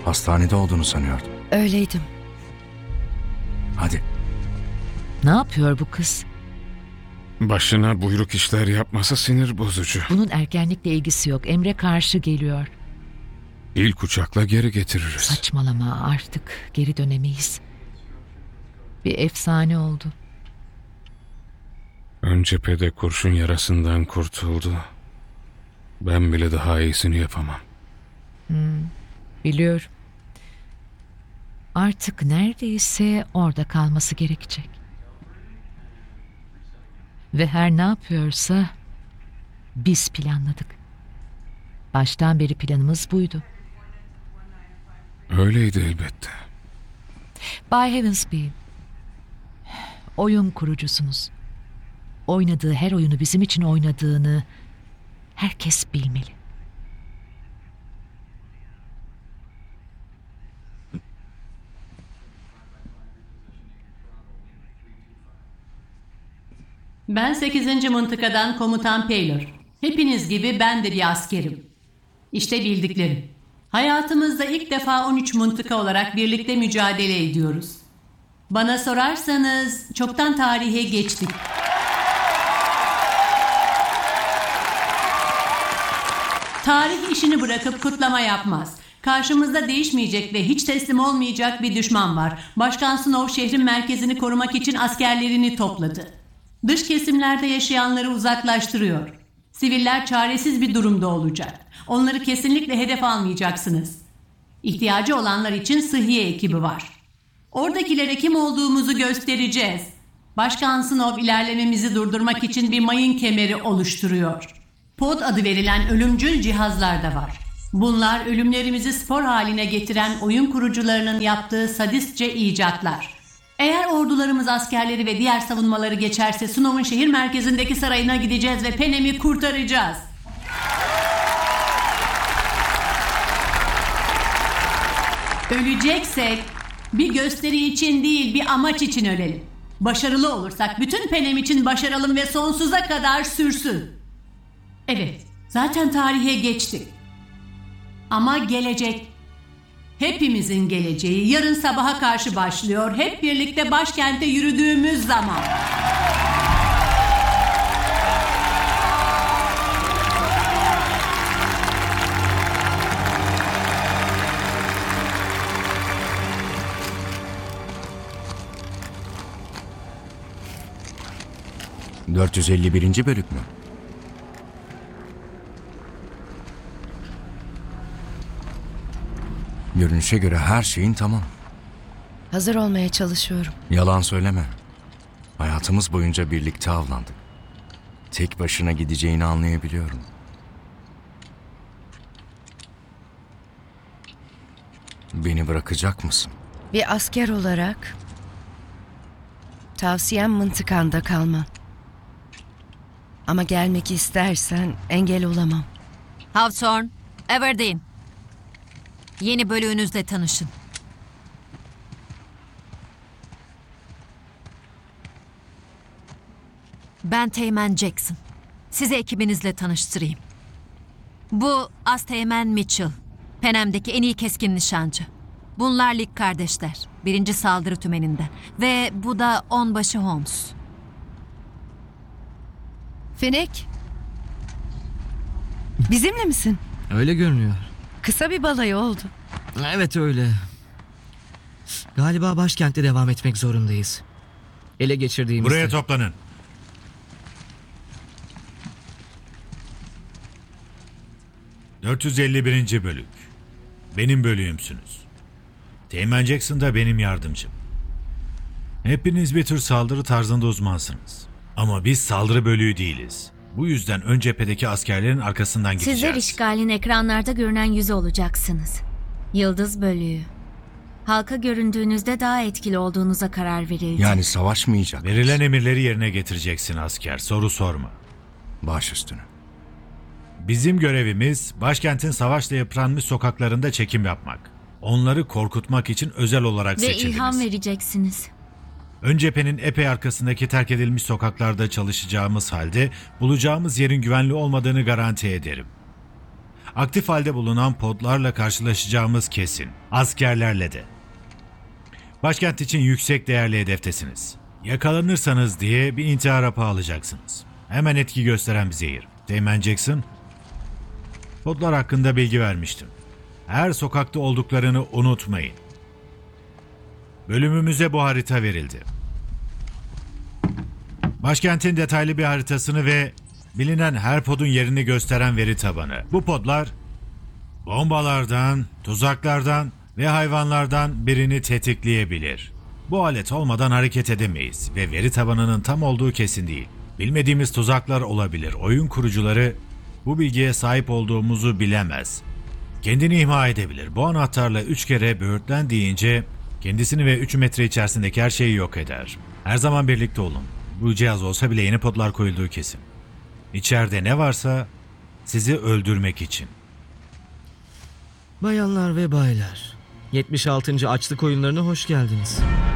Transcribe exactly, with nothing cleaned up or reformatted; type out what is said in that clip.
Hastanede olduğunu sanıyordum. Öyleydim. Hadi. Ne yapıyor bu kız? Başına buyruk işler yapması sinir bozucu. Bunun ergenlikle ilgisi yok. Emre karşı geliyor. İlk uçakla geri getiririz. Saçmalama, artık geri dönemeyiz. Bir efsane oldu. Ön cephede kurşun yarasından kurtuldu. Ben bile daha iyisini yapamam. Hmm, biliyorum. Artık neredeyse orada kalması gerekecek. Ve her ne yapıyorsa biz planladık. Baştan beri planımız buydu. Öyleydi elbette. Bay Heavensby, oyun kurucusunuz. Oynadığı her oyunu bizim için oynadığını herkes bilmeli. Ben sekizinci mıntıkadan komutan Paylor. Hepiniz gibi ben de bir askerim. İşte bildiklerim. Hayatımızda ilk defa on üç mıntıka olarak birlikte mücadele ediyoruz. Bana sorarsanız çoktan tarihe geçtik. Tarih işini bırakıp kutlama yapmaz. Karşımızda değişmeyecek ve hiç teslim olmayacak bir düşman var. Başkan Snow şehrin merkezini korumak için askerlerini topladı. Dış kesimlerde yaşayanları uzaklaştırıyor. Siviller çaresiz bir durumda olacak. Onları kesinlikle hedef almayacaksınız. İhtiyacı olanlar için sıhhiye ekibi var. Oradakilere kim olduğumuzu göstereceğiz. Başkan Snow ilerlememizi durdurmak için bir mayın kemeri oluşturuyor. Pod adı verilen ölümcül cihazlar da var. Bunlar ölümlerimizi spor haline getiren oyun kurucularının yaptığı sadistçe icatlar. Eğer ordularımız askerleri ve diğer savunmaları geçerse Snow'un şehir merkezindeki sarayına gideceğiz ve Penem'i kurtaracağız. Öleceksek bir gösteri için değil, bir amaç için ölelim. Başarılı olursak bütün Penem için başaralım ve sonsuza kadar sürsün. Evet, zaten tarihe geçtik. Ama gelecek, hepimizin geleceği yarın sabaha karşı başlıyor. Hep birlikte başkente yürüdüğümüz zaman. dört yüz elli birinci bölük mü? Görünüşe göre her şeyin tamam. Hazır olmaya çalışıyorum. Yalan söyleme. Hayatımız boyunca birlikte avlandık. Tek başına gideceğini anlayabiliyorum. Beni bırakacak mısın? Bir asker olarak tavsiyem mıntıkanda kalman. Ama gelmek istersen engel olamam. Hawthorne, Everdeen. Yeni bölüğünüzle tanışın. Ben Teğmen Jackson. Sizi ekibinizle tanıştırayım. Bu Asteğmen Mitchell. Penem'deki en iyi keskin nişancı. Bunlar Lig kardeşler. Birinci saldırı tümeninden. Ve bu da onbaşı Holmes. Fenek. Bizimle misin? Öyle görünüyor. Kısa bir balayı oldu. Evet öyle. Galiba başkentte devam etmek zorundayız. Ele geçirdiğimizde... Buraya toplanın. dört yüz elli birinci bölük. Benim bölüğümsünüz. Teğmen Jackson da benim yardımcım. Hepiniz bir tür saldırı tarzında uzmansınız. Ama biz saldırı bölüğü değiliz. Bu yüzden ön cephedeki askerlerin arkasından gideceğiz. Sizler işgalin ekranlarda görünen yüzü olacaksınız. Yıldız bölüğü. Halka göründüğünüzde daha etkili olduğunuza karar verildi. Yani savaşmayacak. Verilen emirleri yerine getireceksin asker. Soru sorma. Baş üstüne. Bizim görevimiz başkentin savaşla yıpranmış sokaklarında çekim yapmak. Onları korkutmak için özel olarak Ve seçildiniz. ilham vereceksiniz. Ön cephenin epey arkasındaki terk edilmiş sokaklarda çalışacağımız halde bulacağımız yerin güvenli olmadığını garanti ederim. Aktif halde bulunan podlarla karşılaşacağımız kesin. Askerlerle de. Başkent için yüksek değerli hedeftesiniz. Yakalanırsanız diye bir intihar hapı alacaksınız. Hemen etki gösteren bir zehir. Teğmen Jackson, podlar hakkında bilgi vermiştim. Her sokakta olduklarını unutmayın. Bölümümüze bu harita verildi. Başkentin detaylı bir haritasını ve bilinen her podun yerini gösteren veri tabanı. Bu podlar bombalardan, tuzaklardan ve hayvanlardan birini tetikleyebilir. Bu alet olmadan hareket edemeyiz ve veri tabanının tam olduğu kesin değil. Bilmediğimiz tuzaklar olabilir. Oyun kurucuları bu bilgiye sahip olduğumuzu bilemez. Kendini imha edebilir. Bu anahtarla üç kere böğürtlen deyince kendisini ve üç metre içerisindeki her şeyi yok eder. Her zaman birlikte olun. Bu cihaz olsa bile yeni podlar koyulduğu kesin. İçeride ne varsa sizi öldürmek için. Bayanlar ve baylar, yetmiş altıncı açlık oyunlarına hoş geldiniz.